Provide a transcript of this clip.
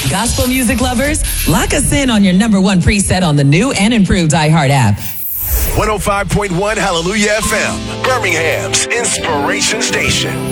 Gospel music lovers, lock us in on your number one preset on the new and improved iHeart app. 105.1 Hallelujah FM, Birmingham's inspiration station.